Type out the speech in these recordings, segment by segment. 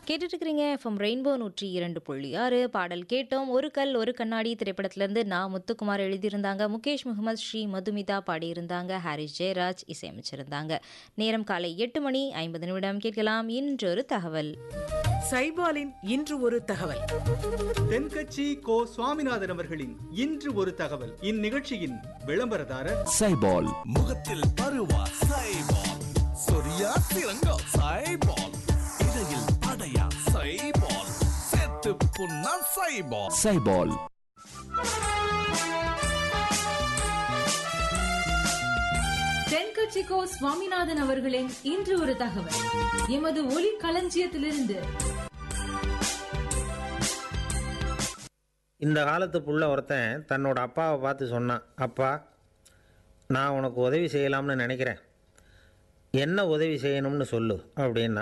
கேட்டுட்டு இருக்கிறீங்க FM rainbow 102.6 பாடல் கேட்டோம். ஒரு கல் ஒரு கண்ணாடி திரைப்படத்திலிருந்து நான் முத்துக்குமார் எழுதியிருந்தாங்க. முகேஷ் முகமது, ஸ்ரீ மதுமிதா பாடியிருந்தாங்க. ஹாரிஸ் ஜெயராஜ் இசையமைச்சிருந்தாங்க. நேரம் காலை 8:50 கேட்கலாம் இன்றொரு தகவல். சைபாலின் இன்று ஒரு தகவல். தென்கட்சி கோ சுவாமிநாதன் அவர்களின் இன்று ஒரு தகவல். இந்நிகழ்ச்சியின் விளம்பரதாரர் சைபால். முகத்தில் பருவா சைபால், சொரியா சிறங்கா சைபால், இடையில் அடையா சைபால், சேத்து புண்ணா சைபால். சைபால். தென்கட்சிக்கோ சுவாமிநாதன் அவர்களின் இன்று ஒரு தகவல். எமது ஒலி களஞ்சியத்திலிருந்து. இந்த காலத்து புள்ள ஒருத்தன் தன்னோட அப்பாவை பார்த்து சொன்னான், அப்பா நான் உனக்கு உதவி செய்யலாம்னு நினைக்கிறேன், என்ன உதவி செய்யணும்னு சொல்லு அப்படின்னா.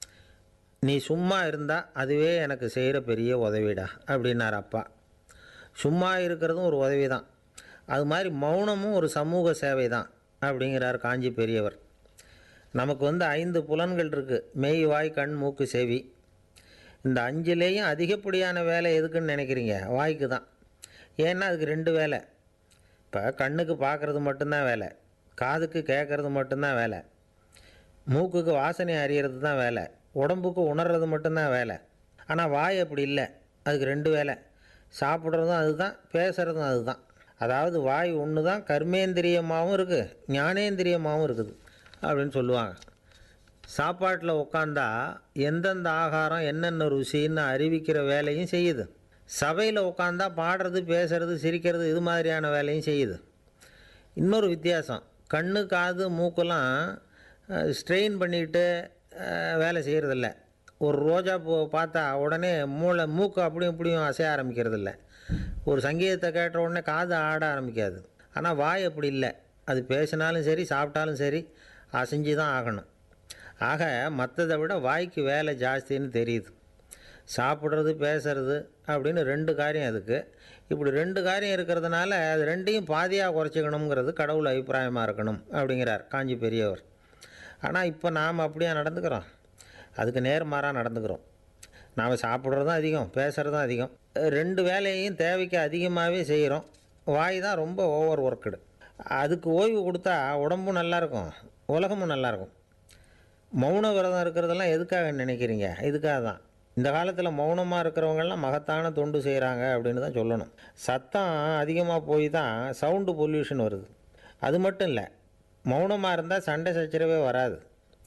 நீ சும்மா இருந்தால் அதுவே எனக்கு செய்கிற பெரிய உதவிடா அப்படின்னார் அப்பா. சும்மா இருக்கிறதும் ஒரு உதவி தான், அது மாதிரி மௌனமும் ஒரு சமூக சேவை தான் அப்படிங்கிறார் காஞ்சி பெரியவர். நமக்கு 5 புலன்கள் இருக்குது, மெய் வாய் கண் மூக்கு செவி. இந்த 5லேயும் அதிகப்படியான வேலை எதுக்குன்னு நினைக்கிறீங்க? வாய்க்கு தான். ஏன்னா அதுக்கு 2 வேலை. இப்போ கண்ணுக்கு பார்க்குறது மட்டும்தான் வேலை, காதுக்கு கேட்குறது மட்டும்தான் வேலை, மூக்குக்கு வாசனை அறியறது தான் வேலை, உடம்புக்கு உணர்றது மட்டும்தான் வேலை. ஆனால் வாய் அப்படி இல்லை, அதுக்கு 2 வேலை. சாப்பிட்றதும் அதுதான், பேசுகிறதும் அதுதான். அதாவது வாய் ஒன்று தான் கர்மேந்திரியமாகவும் இருக்குது, ஞானேந்திரியமாகவும் இருக்குது அப்படின்னு சொல்லுவாங்க. சாப்பாட்டில் உட்காந்தா எந்தெந்த ஆகாரம் என்னென்ன ருசின்னு அறிவிக்கிற வேலையும் செய்யுது. சபையில் உட்காந்தா பாடுறது, பேசுறது, சிரிக்கிறது, இது மாதிரியான வேலையும் செய்யுது. இன்னொரு வித்தியாசம், கண்ணு காது மூக்கெல்லாம் ஸ்ட்ரெயின் பண்ணிக்கிட்டு வேலை செய்கிறதில்ல. ஒரு ரோஜா பூ பார்த்தா உடனே மூக்கு அப்படியும் இப்படியும் அசைய ஆரம்பிக்கிறதில்ல. ஒரு சங்கீதத்தை கேட்ட உடனே காது ஆட ஆரம்பிக்காது. ஆனால் வாய் அப்படி இல்லை, அது பேசினாலும் சரி சாப்பிட்டாலும் சரி அசைஞ்சு தான் ஆகணும். ஆக மற்றதை விட வாய்க்கு வேலை ஜாஸ்தின்னு தெரியுது. சாப்பிட்றது பேசுறது அப்படின்னு 2 காரியம் அதுக்கு. இப்படி 2 காரியம் இருக்கிறதுனால அது 2யும் பாதியாக குறைச்சிக்கணுங்கிறது கடவுள் அபிப்பிராயமாக இருக்கணும் அப்படிங்கிறார் காஞ்சி பெரியவர். ஆனால் இப்போ நாம் அப்படியே நடந்துக்கிறோம், அதுக்கு நேர்மாறாக நடந்துக்கிறோம். நாம் சாப்பிட்றதும் அதிகம், பேசுகிறதும் அதிகம், 2 வேலையையும் தேவைக்கு அதிகமாகவே செய்கிறோம். வாய் தான் ரொம்ப ஓவர் ஒர்க்குடு. அதுக்கு ஓய்வு கொடுத்தா உடம்பும் நல்லாயிருக்கும், உலகமும் நல்லாயிருக்கும். மௌன விரதம் இருக்கிறதெல்லாம் எதுக்காக நினைக்கிறீங்க? இதுக்காக தான். இந்த காலத்தில் மௌனமாக இருக்கிறவங்கெல்லாம் மகத்தான தொண்டு செய்கிறாங்க அப்படின்னு தான் சொல்லணும். சத்தம் அதிகமாக போய் தான் சவுண்டு பொல்யூஷன் வருது. அது மட்டும் இல்லை, மௌனமாக இருந்தால் சண்டை சச்சரவே வராது.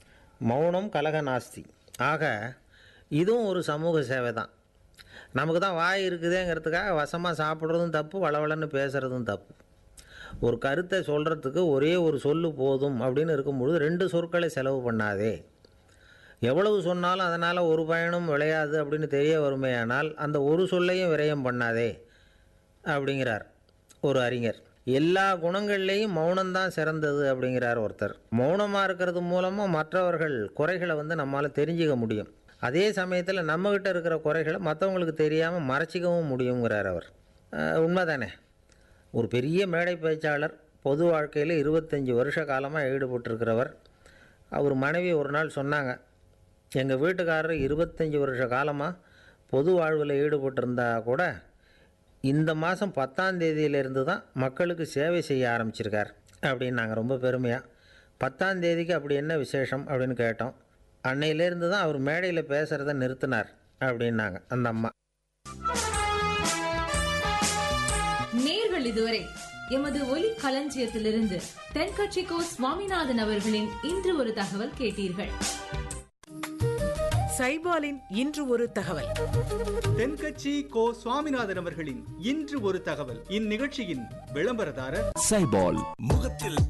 மௌனம் கலக நாஸ்தி. ஆக இதுவும் ஒரு சமூக சேவை தான். நமக்கு தான் வாய் இருக்குதுங்கிறதுக்காக வசமாக சாப்பிட்றதும் தப்பு, வளவளன்னு பேசுகிறதும் தப்பு. ஒரு கருத்தை சொல்கிறதுக்கு ஒரே ஒரு சொல்லு போதும் அப்படின்னு இருக்கும்பொழுது 2 சொற்களை செலவு பண்ணாதே. எவ்வளவு சொன்னாலும் அதனால் ஒரு பயனும் விளையாது அப்படின்னு தெரிய வருமேயானால் அந்த ஒரு சொல்லையும் விரயம் பண்ணாதே அப்படிங்கிறார் ஒரு அறிஞர். எல்லா குணங்கள்லேயும் மௌனம்தான் சிறந்தது அப்படிங்கிறார் ஒருத்தர். மௌனமாக இருக்கிறது மூலமாக மற்றவர்கள் குறைகளை நம்மளால் தெரிஞ்சிக்க முடியும். அதே சமயத்தில் நம்மக்கிட்ட இருக்கிற குறைகளை மற்றவங்களுக்கு தெரியாமல் மறைச்சிக்கவும் முடியுங்கிறார் அவர். உண்மைதானே? ஒரு பெரிய மேடை பேச்சாளர், பொது வாழ்க்கையில் 25 வருஷ காலமாக ஈடுபட்டிருக்கிறவர். அவர் மனைவி ஒரு நாள் சொன்னாங்க, எங்கள் வீட்டுக்காரர் 25 வருஷ காலமாக பொது வாழ்வில் ஈடுபட்டிருந்தா கூட இந்த மாதம் 10ஆம் தேதியிலிருந்து தான் மக்களுக்கு சேவை செய்ய ஆரம்பிச்சிருக்கார் அப்படின்னு நாங்கள் ரொம்ப பெருமையாக. 10ஆம் தேதிக்கு அப்படி என்ன விசேஷம் அப்படின்னு கேட்டோம். அன்னையிலேருந்து தான் அவர் மேடையில் பேசுகிறத நிறுத்தினார் அப்படின்னாங்க அந்த அம்மா. நேர்கள் இதுவரை எமது ஒலி களஞ்சியத்திலிருந்து தென்கட்சிக்கோ சுவாமிநாதன் அவர்களின் இன்று ஒரு தகவல் கேட்டீர்கள். சைபாலின் இன்று ஒரு தகவல். தென்கட்சி கோ சுவாமிநாதன் அவர்களின் இன்று ஒரு தகவல். இந்நிகழ்ச்சியின் விளம்பரதாரர் சைபால். முகத்தில்